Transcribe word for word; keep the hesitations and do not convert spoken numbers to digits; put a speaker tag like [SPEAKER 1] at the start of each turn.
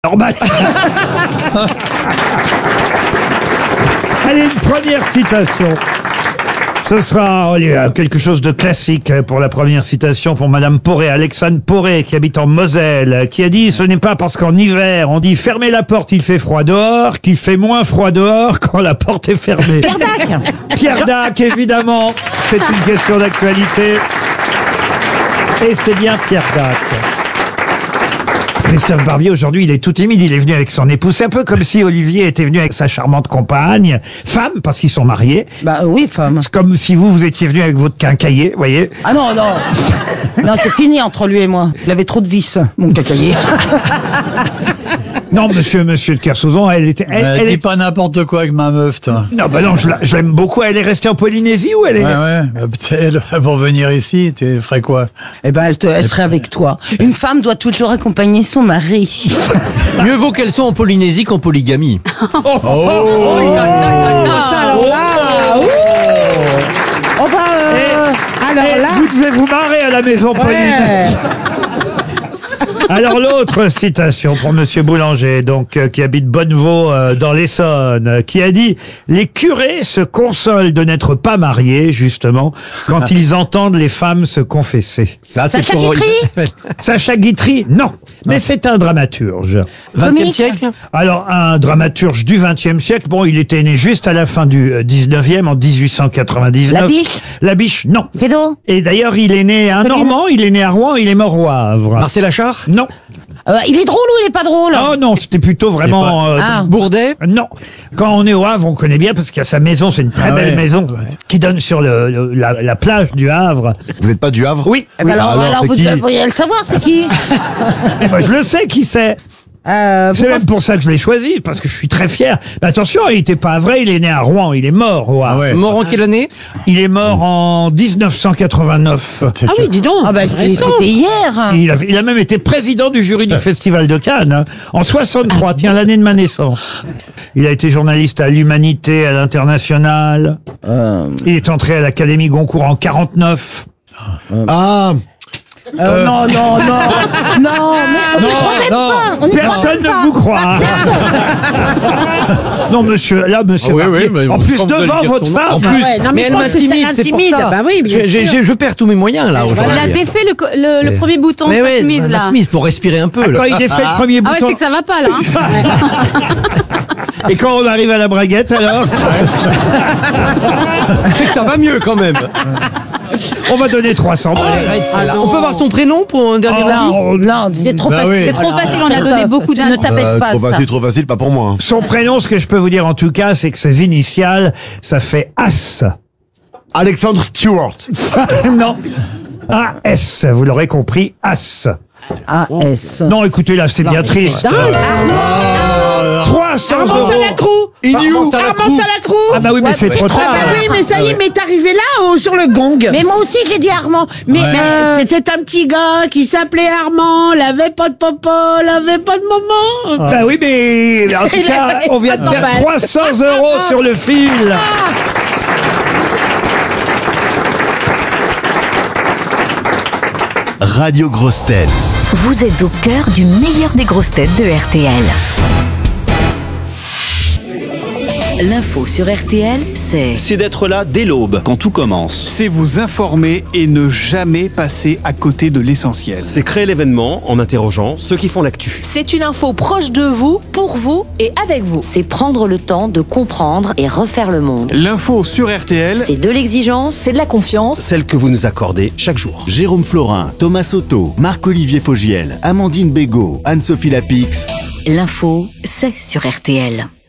[SPEAKER 1] Normal. Allez, une première citation. Ce sera oh, quelque chose de classique pour la première citation pour Madame Poré, Alexandre Poré, qui habite en Moselle, qui a dit « Ce n'est pas parce qu'en hiver, on dit fermez la porte, il fait froid dehors, qu'il fait moins froid dehors quand la porte est fermée. »
[SPEAKER 2] Pierre Dac.
[SPEAKER 1] Pierre Dac, évidemment. C'est une question d'actualité. Et c'est bien Pierre Dac. Christophe Barbier, aujourd'hui, il est tout timide. Il est venu avec son épouse. C'est un peu comme si Olivier était venu avec sa charmante compagne, femme, parce qu'ils sont mariés.
[SPEAKER 2] Bah oui, femme.
[SPEAKER 1] C'est comme si vous, vous étiez venu avec votre quincaillier, vous voyez.
[SPEAKER 2] Ah non, non. Non, c'est fini entre lui et moi. Il avait trop de vis, mon quincaillier.
[SPEAKER 1] Non, monsieur, monsieur de Kersauzon, elle était... Elle,
[SPEAKER 3] Elle,
[SPEAKER 1] elle
[SPEAKER 3] dis
[SPEAKER 1] est...
[SPEAKER 3] pas n'importe quoi avec ma meuf, toi.
[SPEAKER 1] Non, bah non, je la- je l'aime beaucoup. Elle est restée en Polynésie ou elle est...
[SPEAKER 3] Ouais, ouais. Bah, peut-être, pour venir ici, tu ferais quoi?
[SPEAKER 2] Eh ben, elle, te, elle serait avec toi. Une femme doit toujours accompagner son mari.
[SPEAKER 4] Mieux vaut qu'elle soit en Polynésie qu'en polygamie.
[SPEAKER 1] Oh, oh, oh,
[SPEAKER 2] Ça, alors là, ouh. Oh bah, euh, alors
[SPEAKER 1] Eh,
[SPEAKER 2] là,
[SPEAKER 1] vous devez vous marrer à la maison, Pauline.
[SPEAKER 2] ouais.
[SPEAKER 1] Alors l'autre citation pour Monsieur Boulanger, donc euh, qui habite Bonnevaux euh, dans l'Essonne, euh, qui a dit « Les curés se consolent de n'être pas mariés, justement, quand ils entendent les femmes se confesser.
[SPEAKER 4] Ça, c'est
[SPEAKER 2] Sacha
[SPEAKER 4] pour...
[SPEAKER 2] Guitry. »
[SPEAKER 1] Sacha Guitry, non, mais c'est un dramaturge.
[SPEAKER 4] vingtième
[SPEAKER 2] Comique.
[SPEAKER 4] siècle.
[SPEAKER 1] Alors un dramaturge du vingtième siècle, bon, il était né juste à la fin du euh, dix-neuvième, en dix-huit cent quatre-vingt-dix-neuf.
[SPEAKER 2] La Biche.
[SPEAKER 1] La Biche, non.
[SPEAKER 2] Fédo.
[SPEAKER 1] Et d'ailleurs, il est né un
[SPEAKER 2] Colline.
[SPEAKER 1] Normand, il est né à Rouen, il est mort au Havre.
[SPEAKER 4] Marcel Achard.
[SPEAKER 1] Non.
[SPEAKER 2] Euh, il est drôle ou il est pas drôle?
[SPEAKER 1] Oh non, c'était plutôt vraiment... euh,
[SPEAKER 2] Ah.
[SPEAKER 4] Bourdet.
[SPEAKER 1] Non. Quand on est au Havre, on connaît bien parce qu'il y a sa maison, c'est une très
[SPEAKER 3] Ah
[SPEAKER 1] belle
[SPEAKER 3] ouais.
[SPEAKER 1] maison qui donne sur le, le- la, la plage du Havre.
[SPEAKER 5] Vous n'êtes pas du Havre?
[SPEAKER 1] Oui.
[SPEAKER 2] Eh ben alors,
[SPEAKER 5] Alors,
[SPEAKER 2] alors
[SPEAKER 5] c'est
[SPEAKER 2] vous
[SPEAKER 5] qui
[SPEAKER 2] devriez le savoir, c'est qui?
[SPEAKER 1] Et moi, je le sais qui c'est.
[SPEAKER 2] euh, vous
[SPEAKER 1] C'est même
[SPEAKER 2] pensez-
[SPEAKER 1] pour ça que je l'ai choisi, parce que je suis très fier. Mais attention, il n'était pas vrai, il est né à Rouen, il est mort au Havre.
[SPEAKER 3] Ah ouais.
[SPEAKER 4] Mort en quelle année?
[SPEAKER 1] Il est mort en dix-neuf cent quatre-vingt-neuf.
[SPEAKER 2] Ah oui, dis donc. Ah bah, c'était c'était hier.
[SPEAKER 1] Il a, il a même été président du jury du Festival de Cannes, hein, en soixante-trois, tiens, l'année de ma naissance. Il a été journaliste à l'Humanité, à l'International. Il est entré à l'Académie Goncourt en quarante-neuf.
[SPEAKER 5] Ah,
[SPEAKER 2] Euh, non, non, non. Non, mais on n'y croit même
[SPEAKER 4] non.
[SPEAKER 2] pas. On n'y croit
[SPEAKER 1] Personne
[SPEAKER 2] même
[SPEAKER 1] ne
[SPEAKER 2] pas.
[SPEAKER 1] vous croit. Non, monsieur, là, monsieur
[SPEAKER 4] Ah oui,
[SPEAKER 1] Barbier,
[SPEAKER 4] oui, mais
[SPEAKER 1] en
[SPEAKER 4] bon,
[SPEAKER 1] plus
[SPEAKER 4] quand vous allez
[SPEAKER 1] devant
[SPEAKER 4] dire
[SPEAKER 1] votre
[SPEAKER 4] ton nom.
[SPEAKER 1] femme.
[SPEAKER 4] En plus,
[SPEAKER 2] Ah ouais, non, mais
[SPEAKER 4] mais
[SPEAKER 2] je
[SPEAKER 4] elle
[SPEAKER 2] pense que c'est
[SPEAKER 4] m'intimide, c'est pour
[SPEAKER 2] intimide.
[SPEAKER 4] ça.
[SPEAKER 2] Bah oui, bien
[SPEAKER 4] je, j'ai-
[SPEAKER 2] sûr.
[SPEAKER 4] j'ai- je perds tous mes moyens là aujourd'hui.
[SPEAKER 6] Il a défait le, co- le, le premier bouton de
[SPEAKER 4] Mais
[SPEAKER 6] sa
[SPEAKER 4] ouais,
[SPEAKER 6] chemise,
[SPEAKER 4] ma
[SPEAKER 6] là.
[SPEAKER 4] chemise pour respirer un peu.
[SPEAKER 1] Quand
[SPEAKER 4] Là.
[SPEAKER 1] il défait le premier
[SPEAKER 6] Ah ouais,
[SPEAKER 1] bouton.
[SPEAKER 6] c'est que ça va pas, là. hein.
[SPEAKER 1] Et quand on arrive à la braguette, alors,
[SPEAKER 4] C'est que ça va mieux quand même.
[SPEAKER 1] on va donner trois cents balles.
[SPEAKER 4] Arrête, celle-là. On peut voir son prénom pour un dernier
[SPEAKER 1] Oh,
[SPEAKER 4] indice?
[SPEAKER 1] oh,
[SPEAKER 2] Non, c'est trop
[SPEAKER 3] Bah
[SPEAKER 2] facile.
[SPEAKER 3] oui.
[SPEAKER 6] C'est trop facile, on a donné beaucoup
[SPEAKER 2] Ne
[SPEAKER 6] d'indices.
[SPEAKER 2] t'appelle
[SPEAKER 5] euh,
[SPEAKER 2] pas
[SPEAKER 5] trop
[SPEAKER 2] ça.
[SPEAKER 5] facile, trop facile, pas pour moi. hein.
[SPEAKER 1] Son prénom, ce que je peux vous dire en tout cas, c'est que ses initiales, ça fait As.
[SPEAKER 5] Alexandre Stewart.
[SPEAKER 1] Non. A S, vous l'aurez compris, As.
[SPEAKER 2] A S.
[SPEAKER 1] Non, écoutez, là, c'est bien triste. trois cents
[SPEAKER 2] Armand
[SPEAKER 1] euros.
[SPEAKER 2] Salacrou.
[SPEAKER 4] Armand Salacrou.
[SPEAKER 2] Armand Salacrou.
[SPEAKER 1] Ah bah oui, mais c'est trop
[SPEAKER 2] Ah
[SPEAKER 1] tard.
[SPEAKER 2] bah oui, mais ça y est, mais t'es arrivé là oh, sur le gong. Mais moi aussi j'ai dit Armand. Mais,
[SPEAKER 3] Ouais.
[SPEAKER 2] mais c'était un petit gars qui s'appelait Armand, il avait pas de papa, il avait pas de maman.
[SPEAKER 1] Bah oui, mais en tout
[SPEAKER 2] Il
[SPEAKER 1] cas,
[SPEAKER 2] avait
[SPEAKER 1] on vient de
[SPEAKER 2] trois cents
[SPEAKER 1] perdre
[SPEAKER 2] balles.
[SPEAKER 1] trois cents euros sur le fil.
[SPEAKER 7] Radio Grosses Têtes.
[SPEAKER 8] Vous êtes au cœur du meilleur des grosses têtes de R T L. L'info sur R T L, c'est
[SPEAKER 7] C'est d'être là dès l'aube, quand tout commence.
[SPEAKER 9] C'est vous informer et ne jamais passer à côté de l'essentiel.
[SPEAKER 10] C'est créer l'événement en interrogeant ceux qui font l'actu.
[SPEAKER 11] C'est une info proche de vous, pour vous et avec vous.
[SPEAKER 8] c'est prendre le temps de comprendre et refaire le monde.
[SPEAKER 9] L'info sur R T L,
[SPEAKER 8] C'est de l'exigence,
[SPEAKER 11] C'est de la confiance.
[SPEAKER 10] Celle que vous nous accordez chaque jour.
[SPEAKER 7] Jérôme Florin, Thomas Soto, Marc-Olivier Fogiel, Amandine Bégaud, Anne-Sophie Lapix.
[SPEAKER 8] l'info, c'est sur R T L.